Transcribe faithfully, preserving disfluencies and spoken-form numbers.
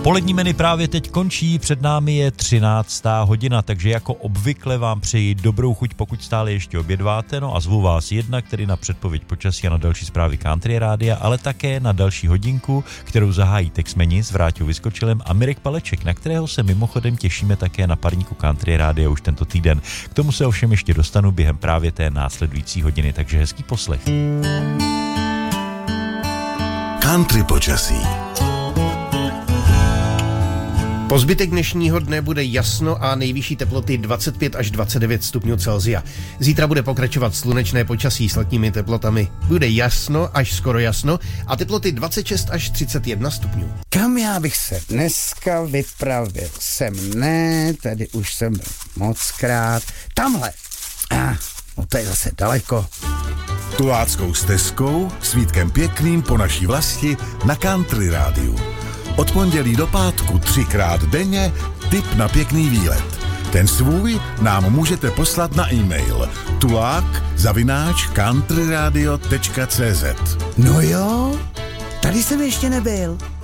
Polední menu právě teď končí, před námi je třináctá hodina, takže jako obvykle vám přeji dobrou chuť, pokud stále ještě obědváte, no a zvu vás jednak tedy na předpověď počasí a na další zprávy Country Rádia, ale také na další hodinku, kterou zahájí Tex-Meni s Vráťou Vyskočilem a Mirek Paleček, na kterého se mimochodem těšíme také na parníku Country Rádia už tento týden. K tomu se ovšem ještě dostanu během právě té následující hodiny, takže hezký poslech. Country počasí. Po zbytek dnešního dne bude jasno a nejvyšší teploty dvacet pět až dvacet devět stupňů Celsia. Zítra bude pokračovat slunečné počasí s letními teplotami. Bude jasno až skoro jasno a teploty dvacet šest až třicet jedna stupňů. Kam já bych se dneska vypravil? Sem ne, tady už jsem byl mockrát. Tamhle. Ah, no to je zase daleko. Tuláckou stezkou s Vítkem Pěkným po naší vlasti na Country Rádiu. Od pondělí do pátku třikrát denně tip na pěkný výlet. Ten svůj nám můžete poslat na e-mail tulák zavináč countryradio tečka cz. No jo, tady jsem ještě nebyl.